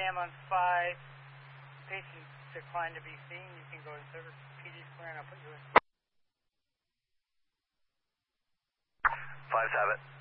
jam on 5. Pacing decline to be seen. You can go to service PD square and I'll put you in. 5's have it.